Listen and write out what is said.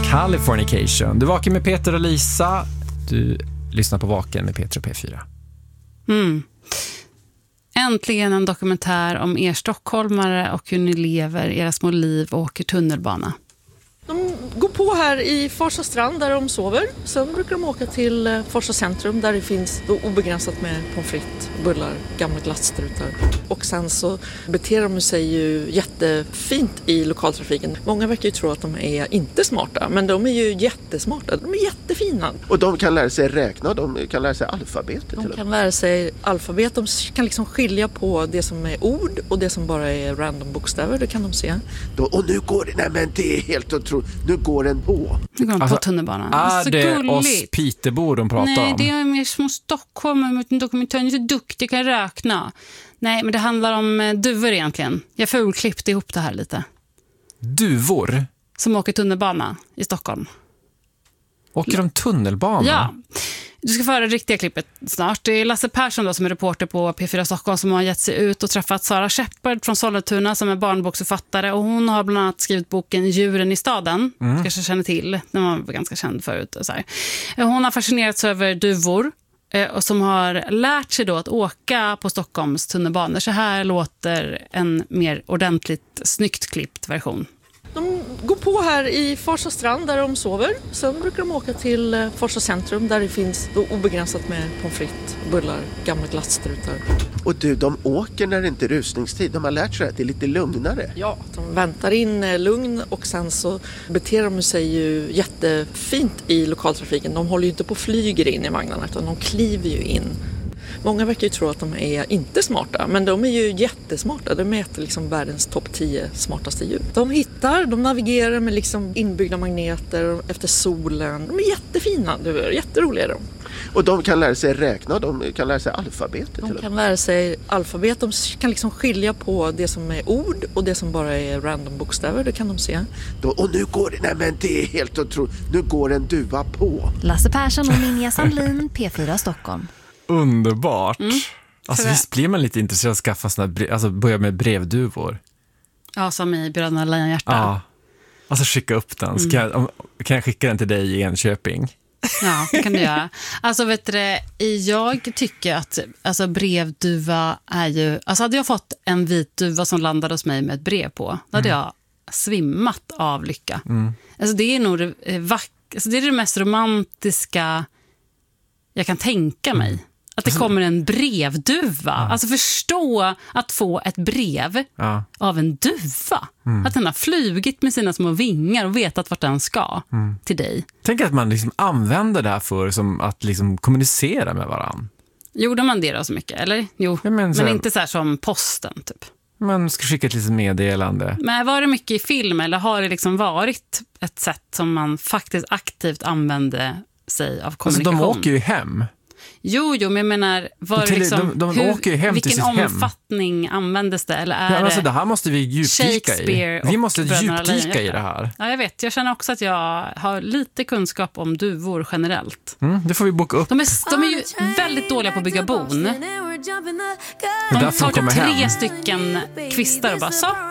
Californication. Du vakar med Peter och Lisa. Du lyssnar på Vaken med Peter och P4. Äntligen en dokumentär om er stockholmare och hur ni lever era små liv och åker tunnelbana. De går på här i Farsta strand där de sover. Sen brukar de åka till Farsta centrum där det finns obegränsat med pommes frites, bullar, gamla glasstrutar. Och sen så beter de sig ju jättefint i lokaltrafiken. Många verkar ju tro att de är inte smarta, men de är ju jättesmarta. De är jättefina. Och de kan lära sig räkna, de kan lära sig alfabetet. De kan lära sig alfabet, de kan liksom skilja på det som är ord och det som bara är random bokstäver, det kan de se. Och nu går det, nej men det är helt otroligt. Nu går den på. Nu går de på tunnelbanan. Är det oss Peterbor de pratar om? Nej, det är mer små stockholmare mot en dokumentär. Ni är så duktiga, kan räkna. Nej, men det handlar om duvor egentligen. Jag fulklippte ihop det här lite. Duvor? Som åker tunnelbana i Stockholm. Åker de tunnelbana? Ja. Du ska få höra det riktiga klippet snart. Det är Lasse Persson då, som är reporter på P4 Stockholm, som har gett sig ut och träffat Sara Shepard från Sollentuna som är barnboksförfattare. Och hon har bland annat skrivit boken Djuren i staden. Kanske känner till. Den var ganska känd förut. Och så här. Hon har fascinerats över duvor och som har lärt sig då att åka på Stockholms tunnelbanor. Så här låter en mer ordentligt snyggt klippt version. De går på här i Farsta strand där de sover. Sen brukar de åka till Farsta centrum där det finns obegränsat med pommes frites, bullar, gamla glasstrutar. Och du, de åker när det inte är rusningstid. De har lärt sig att det är lite lugnare. Ja, de väntar in lugn och sen så beter de sig ju jättefint i lokaltrafiken. De håller ju inte på och flyger in i vagnarna utan de kliver ju in. Många verkar ju tro att de är inte smarta, men de är ju jättesmarta. De mäter liksom världens topp 10 smartaste djur. De navigerar med liksom inbyggda magneter efter solen. De är jättefina, jätteroliga de. Och de kan lära sig räkna, de kan lära sig alfabetet. De kan lära sig alfabet, de kan liksom skilja på det som är ord och det som bara är random bokstäver, det kan de se. Och nu går det, nej men det är helt otroligt. Nu går en duva på. Lasse Persson och Ninja Sandlin, P4 Stockholm. Underbart. Alltså visst blir man lite intresserad av att skaffa såna alltså börja med brevduvor. Ja, som i Bröderna Lejonhjärta. Ja. Alltså skicka upp den. Kan jag skicka den till dig i Enköping? Ja, det kan du göra. Alltså vet du, jag tycker att alltså, brevduva är ju... Alltså hade jag fått en vit duva som landade hos mig med ett brev på, då hade jag svimmat av lycka. Alltså det är nog det är det mest romantiska jag kan tänka mig. Att det kommer en brevduva. Alltså förstå att få ett brev av en duva. Att den har flugit med sina små vingar och vetat vart den ska till dig. Tänk att man liksom använder det här för som att liksom kommunicera med varann. Gjorde man det då så mycket, eller? Jo, men inte så här som posten typ. Man ska skicka ett litet meddelande. Men var det mycket i film eller har det liksom varit ett sätt som man faktiskt aktivt använde sig av kommunikation? Alltså de åker ju hem. Jo, men jag menar, de åker ju hem till sitt hem. Vilken omfattning användes det? Eller är alltså det här måste vi djupdyka i. Vi måste djupdyka i det här. Ja, jag vet. Jag känner också att jag har lite kunskap om duvor generellt. Det får vi boka upp. De är ju väldigt dåliga på att bygga bon. De tar 3 stycken kvistar och bara så,